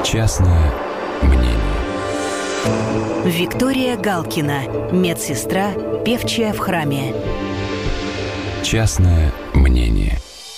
Частное мнение. Виктория Галкина, медсестра, певчая в храме. Частное мнение.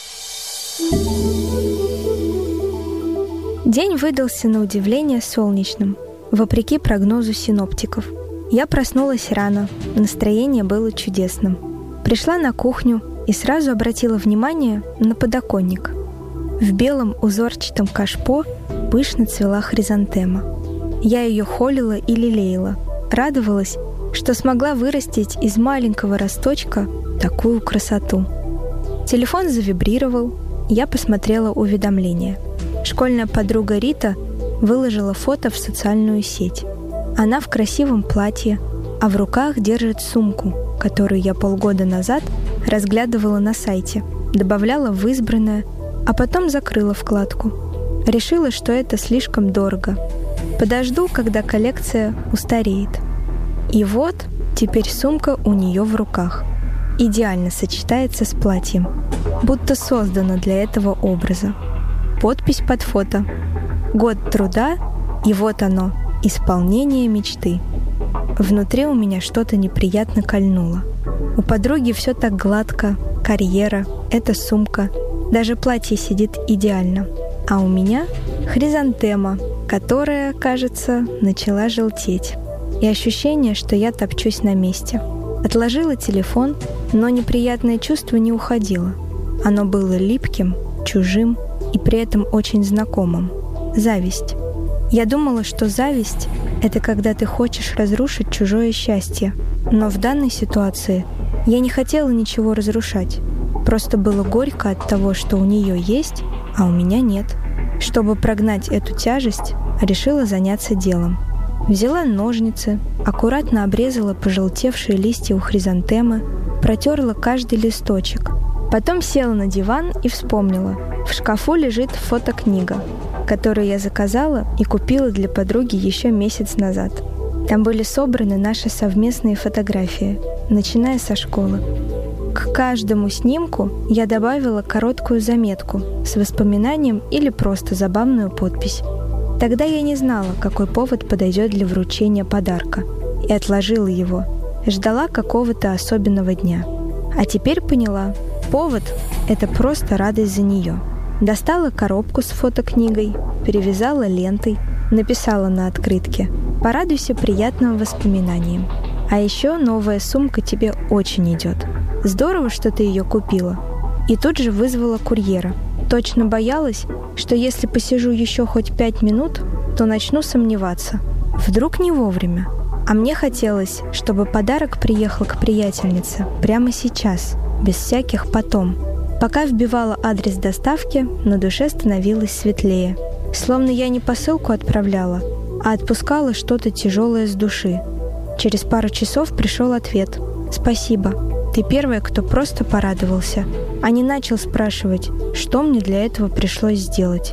День выдался на удивление солнечным, вопреки прогнозу синоптиков. Я проснулась рано, настроение было чудесным. Пришла на кухню и сразу обратила внимание на подоконник. В белом узорчатом кашпо пышно цвела хризантема. Я ее холила и лелеяла, радовалась, что смогла вырастить из маленького росточка такую красоту. Телефон завибрировал, я посмотрела уведомление. Школьная подруга Рита выложила фото в социальную сеть. Она в красивом платье, а в руках держит сумку, которую я полгода назад разглядывала на сайте, добавляла в избранное, а потом закрыла вкладку. Решила, что это слишком дорого. Подожду, когда коллекция устареет. И вот теперь сумка у нее в руках. Идеально сочетается с платьем, будто создана для этого образа. Подпись под фото. Год труда, и вот оно, исполнение мечты. Внутри у меня что-то неприятно кольнуло. У подруги все так гладко, карьера, эта сумка, даже платье сидит идеально. А у меня хризантема, которая, кажется, начала желтеть. И ощущение, что я топчусь на месте. Отложила телефон, но неприятное чувство не уходило. Оно было липким, чужим и при этом очень знакомым. Зависть. Я думала, что зависть — это когда ты хочешь разрушить чужое счастье. Но в данной ситуации я не хотела ничего разрушать. Просто было горько от того, что у нее есть, а у меня нет. Чтобы прогнать эту тяжесть, решила заняться делом. Взяла ножницы, аккуратно обрезала пожелтевшие листья у хризантемы, протерла каждый листочек. Потом села на диван и вспомнила. В шкафу лежит фотокнига, которую я заказала и купила для подруги еще месяц назад. Там были собраны наши совместные фотографии, начиная со школы. К каждому снимку я добавила короткую заметку с воспоминанием или просто забавную подпись. Тогда я не знала, какой повод подойдет для вручения подарка, и отложила его. Ждала какого-то особенного дня. А теперь поняла, повод — это просто радость за нее. Достала коробку с фотокнигой, перевязала лентой, написала на открытке: «Порадуйся приятным воспоминанием. А еще новая сумка тебе очень идет. Здорово, что ты ее купила». И тут же вызвала курьера. Точно боялась, что если посижу еще хоть 5 минут, то начну сомневаться. Вдруг не вовремя. А мне хотелось, чтобы подарок приехал к приятельнице прямо сейчас, без всяких «потом». Пока вбивала адрес доставки, на душе становилось светлее. Словно я не посылку отправляла, а отпускала что-то тяжелое с души. Через пару часов пришел ответ: «Спасибо, ты первая, кто просто порадовался, а не начал спрашивать, что мне для этого пришлось сделать».